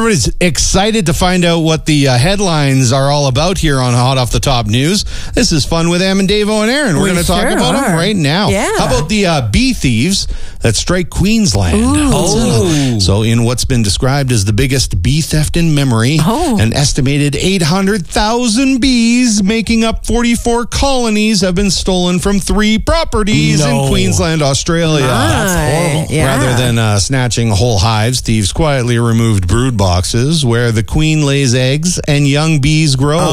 everybody's excited to find out what the headlines are all about here on Hot Off the Top News. This is Fun with Em and Davo and Aaron. We're going to talk about them right now. Yeah. How about the bee thieves that strike Queensland? So in what's been described as the biggest bee theft in memory, an estimated 800,000 bees making up 44 colonies have been stolen from 3 properties in Queensland, Australia. That's horrible. Yeah. Rather than snatching whole hives, thieves quietly removed brood boxes where the queen lays eggs and young bees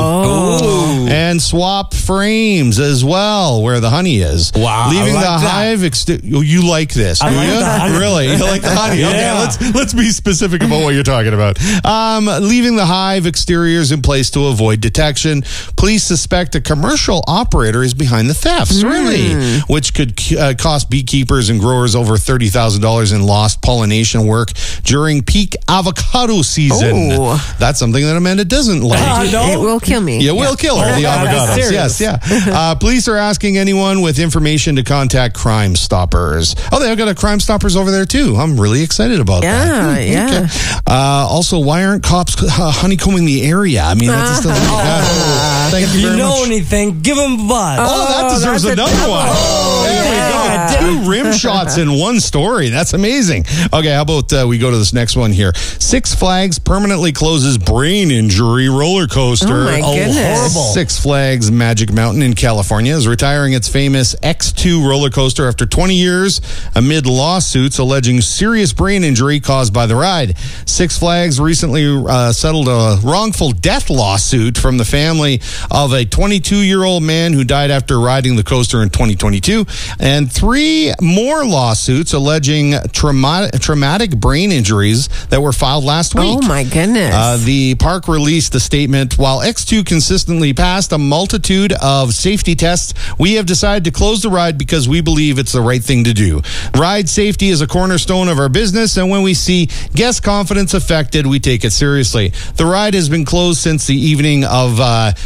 grow. And swap frames as well where the honey is. Wow. Leaving the hive... you like this, do you? Really? You like the honey? Yeah. Okay, let's be specific about what you're talking about. Leaving the hive exteriors in place to avoid detection. Police suspect a commercial operator is behind the thefts, really, which could cost beekeepers and growers over $30,000 in lost pollination work during peak avocado season. That's something that Amanda doesn't like. It will kill me. Yeah, will kill her, the avocados. Yes. Police are asking anyone with information to contact Crime Stoppers. Oh, they've got a Crime Stoppers over there, too. I'm really excited about that. Yeah. Also, why aren't cops honeycombing the area? I mean, that just doesn't make sense. Thank you very much. If you know anything, give them a buzz. That deserves another one. There we go. 2 rim shots in one story. That's amazing. Okay, how about we go to this next one here. Six Flags permanently closes brain injury roller coaster. Oh, my goodness. Horrible. Six Flags Magic Mountain in California is retiring its famous X2 roller coaster after 20 years amid lawsuits alleging serious brain injury caused by the ride. Six Flags recently settled a wrongful death lawsuit from the family of a 22-year-old man who died after riding the coaster in 2022, and 3 more lawsuits alleging traumatic brain injuries that were filed last week. Oh, my goodness. The park released a statement. While X2 consistently passed a multitude of safety tests, we have decided to close the ride because we believe it's the right thing to do. Ride safety is a cornerstone of our business, and when we see guest confidence affected, we take it seriously. The ride has been closed since the evening of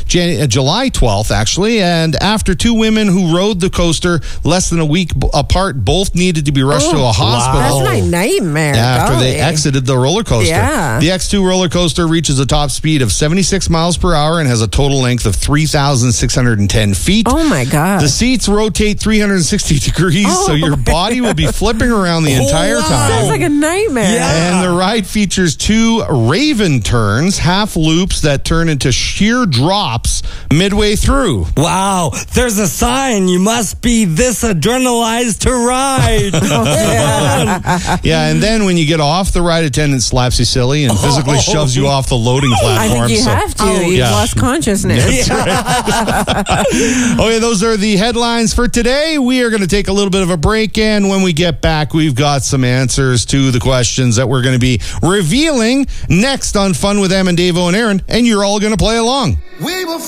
July 12th, actually, and after 2 women who rode the coaster less than a week apart both needed to be rushed to a hospital. That's my nightmare. After they exited the roller coaster. Yeah. The X2 roller coaster reaches a top speed of 76 miles per hour and has a total length of 3,610 feet. Oh, my God. The seats rotate 360 degrees, so your body will be flipping around the entire time. Sounds like a nightmare. Yeah. And the ride features 2 Raven turns, half loops that turn into sheer drops midway through. Wow, there's a sign. You must be this adrenalized to ride. Yeah, and then when you get off, the ride attendant slaps you silly and physically shoves you off the loading platform. I think you have to. You've lost consciousness. Okay, those are the headlines for today. We are going to take a little bit of a break, and when we get back, we've got some answers to the questions that we're going to be revealing next on Fun with Em and Davo and Aaron, and you're all going to play along. We will